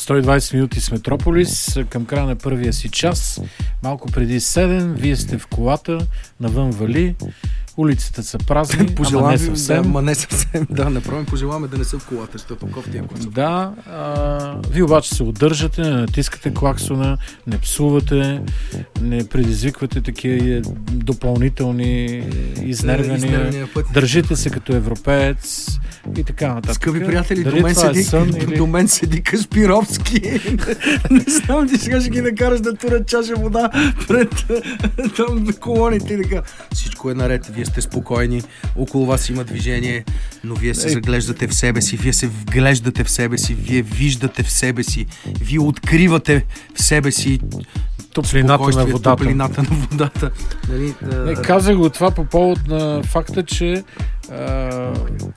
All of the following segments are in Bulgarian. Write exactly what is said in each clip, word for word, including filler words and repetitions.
сто и двайсет минути с Метрополис към края на първия си час. Малко преди седем, вие сте в колата, навън вали, улиците са празни, ама не съвсем. Да, ама не съвсем, да, направим, пожелаваме да не са в колата, защото кофти е класо. Да, а, вие обаче се удържате, не натискате клаксона, не псувате, не предизвиквате такива допълнителни изнервяния, държите се като европеец и така нататък. Скъпи приятели, до мен, седи, сън, до, или... до мен седи Кашпировски. Не знам, ти сега ще ги накараш да турят чаша вода пред там колоните. Така. Всичко е наред, вие сте спокойни, около вас има движение, но вие се заглеждате в себе си, вие се вглеждате в себе си, вие виждате в себе си, вие откривате в себе си топлината на водата. Топлината на водата. Нали, да... Не, казах го това по повод на факта, че а,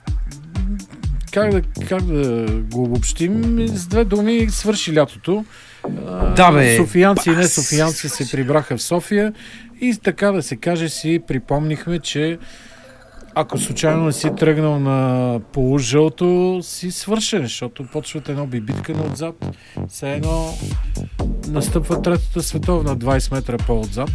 как, да, как да го обобщим, с две думи свърши лятото. А, да, бе. Софиянци и не софиянци се прибраха в София и така да се каже си припомнихме, че ако случайно не си тръгнал на полужълто, си свършен, защото почват едно бибиткане отзад. Все едно настъпва третата световна двайсет метра по-отзад.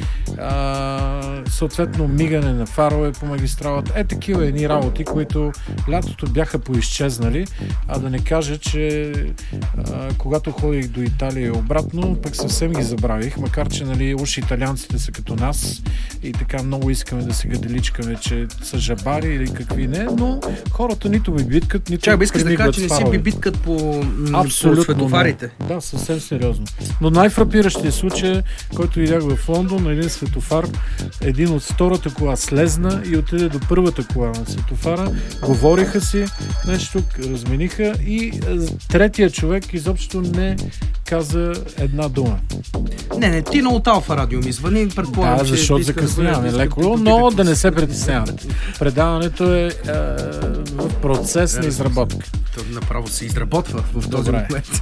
А, съответно мигане на фарове по магистралата. Е такива едни работи, които лятото бяха поизчезнали, а да не кажа, че а, когато ходих до Италия и обратно, пък съвсем ги забравих, макар че нали, уж италианците са като нас и така много искаме да се гаделичкаме, че са жабари или какви не, но хората нито би биткат, нито Чакай, искаш да кажа, че не си би биткат по, по светофарите. Не. Да, съвсем сериозно. Но най-фрапиращия случай, който видях в Лондон, на един светофар, един от втората кола слезна и отиде до първата кола на светофара, говориха си нещо, размениха и третия човек изобщо не каза една дума. Не, не, ти на от Алфа Радио ми звъни, предполагам, да, защото закъсняваме да леко, но да не се притеснявате. Предаването е, е в процес на изработка. То направо се изработва в този момент.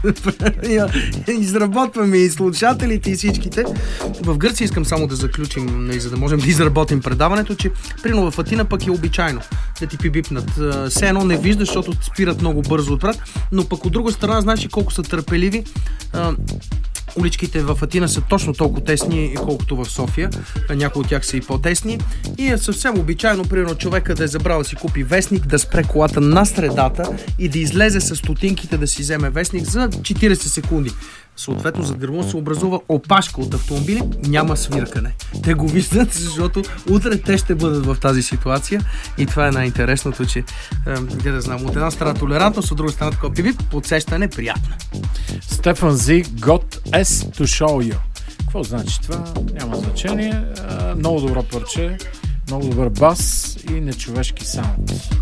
Изработваме и слушателите и всичките. В Гърция искам само да заключим, за да можем да изработим предаването, че прино в Атина пък е обичайно да ти пибипнат. Все едно не виждаш, защото спират много бързо отврат, но пък от друга страна знаеш и колко са търпеливи. Уличките в Атина са точно толкова тесни, колкото в София. Някои от тях са и по-тесни. И е съвсем обичайно, примерно, човека да е забрал да си купи вестник, да спре колата на средата и да излезе с стотинките да си вземе вестник за четирийсет секунди. Съответно, зад гърба се образува опашка от автомобили, няма свиркане. Те го виждат, защото утре те ще бъдат в тази ситуация и това е най-интересното, че е, да знам, от една страна толерантност, от друга страна такова пиви, подсещане приятно. Стефан Зи got S to show you. Какво значи това? Няма значение. Много добро парче, много добър бас и нечовешки саунд.